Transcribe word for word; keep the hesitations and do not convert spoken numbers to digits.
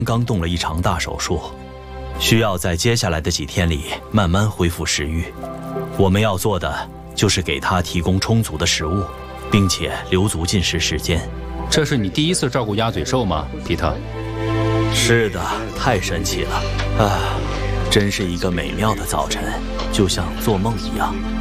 刚动了一场大手术，需要在接下来的几天里慢慢恢复食欲。我们要做的就是给他提供充足的食物，并且留足进食时间。 这是你第一次照顾鸭嘴兽吗，皮特？ 是的，太神奇了啊！真是一个美妙的早晨，就像做梦一样。